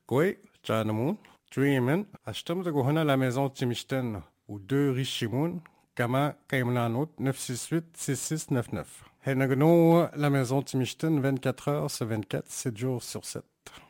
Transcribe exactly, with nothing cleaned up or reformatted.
Oui, Chanamoun, Dreamin, Ashtam de Gohana la maison Timishten, ou deux Richimoun, Kama Kaimlanot neuf six huit six six neuf neuf. Henagno, la maison Timishten, vingt-quatre heures sur vingt-quatre, sept jours sur sept.